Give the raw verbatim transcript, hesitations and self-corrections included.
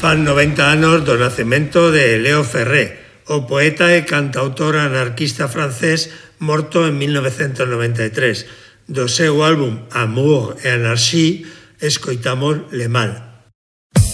fan noventa anos do nacemento de Leo Ferré, o poeta e cantautor anarquista francés morto en mil novecentos noventa e tres. Do seu álbum Amour et Anarchie escoitamos Le Mal.